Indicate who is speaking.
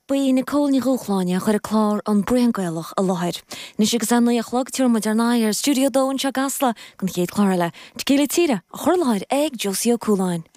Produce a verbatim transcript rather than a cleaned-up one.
Speaker 1: Ba na cóilní rúchláine chuir a chlár an breangailech a láthir. Ní sigus an a chlog tíir mu ar náir Studio Dóin se gasla gon chéad chláile. Céile tíre a chur láthir ag Josie Ó Cúláin.